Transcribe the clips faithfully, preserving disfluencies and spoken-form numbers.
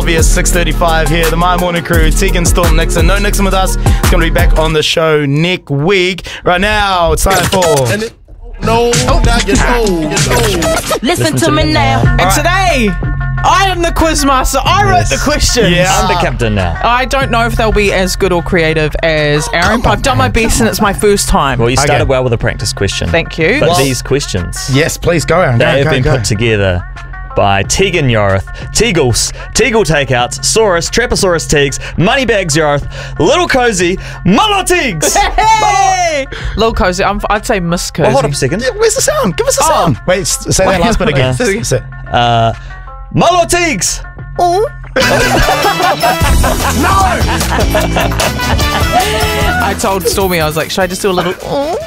obvious. six thirty-five here, the My Morning Crew, Tegan, Storm, Nixon. No Nixon with us. It's going to be back on the show next week. Right now, it's time for... No, oh. now you know, you know. Listen, Listen to, to me now. now. And right. today, I am the quizmaster. I wrote yes. the questions. Yeah. I'm the captain now. I don't know if they'll be as good or creative as Aaron, but I've done my best and it's my first time. Well, you started okay. well with a practice question. Thank you. But well, these questions... Yes, please go, Aaron. They go, have go, been go. put together by Tegan Yorith, Teagles, Teagle Takeouts, Saurus, Traposaurus Teagues, Moneybags Yorith, Little Cozy, Mullo Teagues! Hey! Little Cozy, I'm, I'd say Miss Cozy. Well, hold up a second. Yeah, where's the sound? Give us the oh. sound. Wait, s- say that last bit again. Uh, Say it. Uh, Mullo Teagues! Oh. No! I told Stormy, I was like, should I just do a little...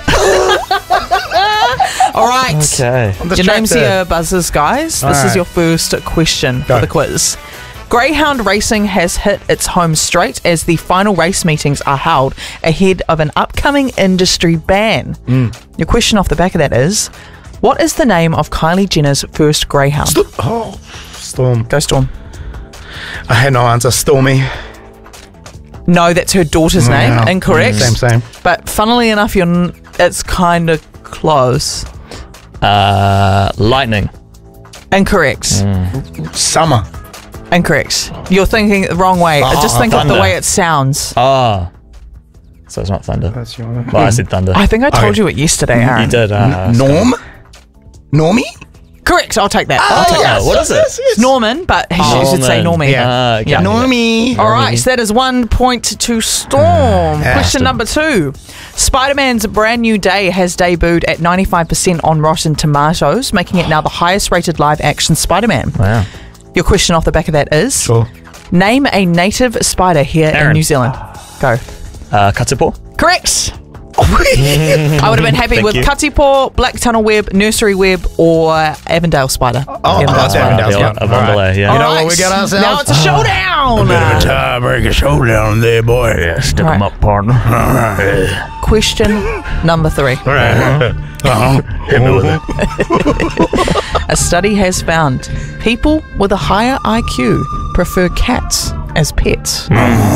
All right. Okay. Your name's here, buzzers, guys. All this right. is your first question Go. for the quiz. Greyhound racing has hit its home straight as the final race meetings are held ahead of an upcoming industry ban. Mm. Your question off the back of that is, what is the name of Kylie Jenner's first Greyhound? St- oh, Storm. Go Storm. I had no answer. Stormy. No, that's her daughter's name. No. Incorrect. Same, same. But funnily enough, you're n- it's kind of close. Uh, lightning. Incorrect. Summer. Incorrect. You're thinking the wrong way. Oh, Just think of the thunder. way it sounds. Ah. So it's not thunder. That's your Well, I said thunder. I think I told Okay. you it yesterday, Aaron. You did. Uh, Norm? Normie? Correct. I'll take that. I'll take yes. that. What is it? Yes, yes. It's Norman, but he Oh, should say Norman. Normie. Yeah. Ah, okay. Yeah. Normie. All right, so that is one point to Storm. Yeah. Question number two. Spider-Man's Brand New Day has debuted at ninety-five percent on Rotten Tomatoes, making it now the highest rated live-action Spider-Man. Wow. Your question off the back of that is, Sure. name a native spider here in Aaron. New Zealand. Go. Uh, Katipo. Correct. I would have been happy Thank with you. Katipo, Black Tunnel Web, Nursery Web, or Avondale Spider. Oh, Avondale that's Spider. Avondale's yeah, got. Avondale, All right. yeah. You know All what right, we got ourselves? Now it's a showdown. tiebreaker showdown there, boy. Yeah, Stick 'em Right. up, partner. Question number three. Uh-huh. Hit me with it. A study has found people with a higher I Q prefer cats as pets.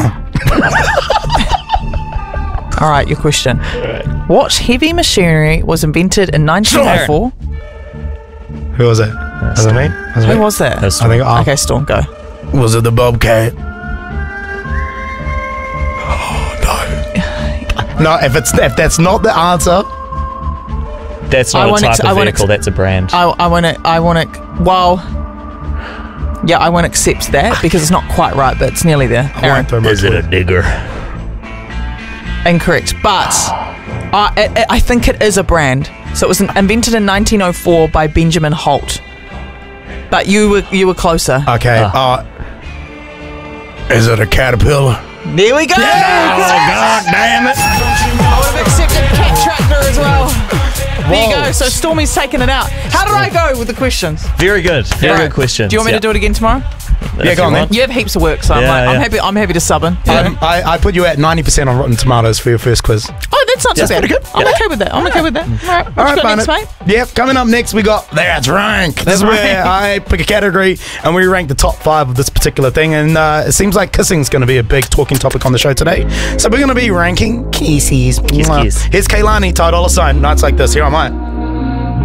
All right, your question. What heavy machinery was invented in nineteen oh four? Who was it? Was it me? Was it Who me? was that? That's I think. Oh, Okay, Storm, go. Was it the Bobcat? No. No, if it's if that's not the answer, That's I not a won't type ex- I of won't vehicle, ex- that's a brand. I, I want to, I want to, well, yeah, I won't accept that because it's not quite right, but it's nearly there. I Aaron. won't throw my foot. digger? Incorrect, but uh, it, it, I think it is a brand. So it was in- invented in nineteen oh four by Benjamin Holt. But you were you were closer. Okay. Uh, is it a caterpillar? There we go. Oh God damn it! I would have accepted Cat Tractor as well. There you go. So Stormy's taking it out. How did I go with the questions? Very good. Very Right. good question. Do you want me to do it again tomorrow? Yeah, go on then. You have heaps of work, so I'm, Yeah, like, I'm yeah. happy. I'm happy to sub in. you know? Um, I, I put you at ninety percent on Rotten Tomatoes for your first quiz. Oh, that's not That's too bad. pretty good. I'm Yeah. okay with that. I'm okay with that. All right. What All you right, got next, Barnett. mate? Yep, coming up next we got That's Rank. This is where I pick a category and we rank the top five of this particular thing. And uh, it seems like kissing is going to be a big talking topic on the show today. So we're going to be ranking kisses. Kiss, Mwah. kiss. Here's Kaylani, Ty Dolla Sign. Nights like this. Here am I.